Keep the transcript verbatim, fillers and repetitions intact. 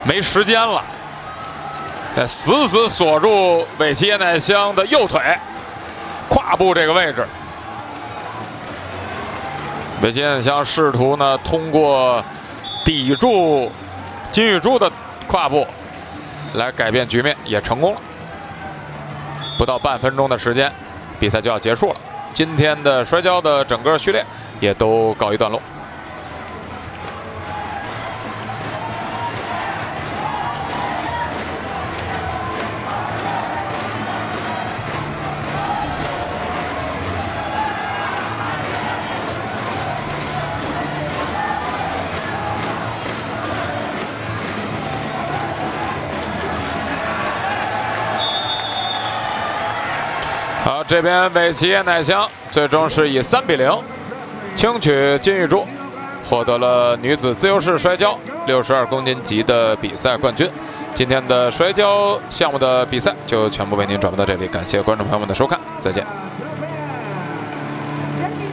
没时间了，死死锁住尾崎叶乃香的右腿胯部这个位置。尾崎叶乃香试图呢通过抵住金玉珠的胯部来改变局面，也成功了。不到半分钟的时间，比赛就要结束了。今天的摔跤的整个序列也都告一段落。好，这边尾崎叶乃香最终是以三比零轻取金玉珠，获得了女子自由式摔跤六十二公斤级的比赛冠军。今天的摔跤项目的比赛就全部为您转播到这里，感谢观众朋友们的收看，再见。